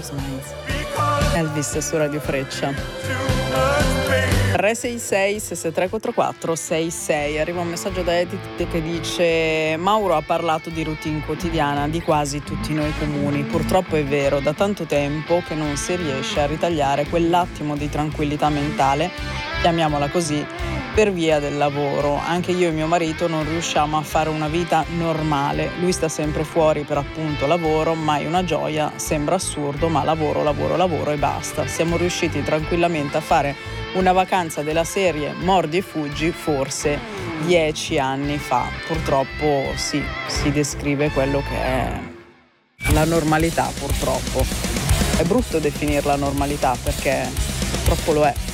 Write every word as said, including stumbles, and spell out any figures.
Dangerous Minds. Elvis su Radio Freccia. tre sei sei sei sei tre quattro quattro sei sei. Arriva un messaggio da Edith che dice: Mauro ha parlato di routine quotidiana di quasi tutti noi comuni. Purtroppo è vero, da tanto tempo che non si riesce a ritagliare quell'attimo di tranquillità mentale, chiamiamola così, per via del lavoro. Anche io e mio marito non riusciamo a fare una vita normale. Lui sta sempre fuori per appunto lavoro, mai una gioia, sembra assurdo, ma lavoro, lavoro, lavoro e basta. Siamo riusciti tranquillamente a fare una vacanza della serie Mordi e Fuggi forse dieci anni fa. Purtroppo sì, si descrive quello che è la normalità, purtroppo. È brutto definirla normalità perché purtroppo lo è.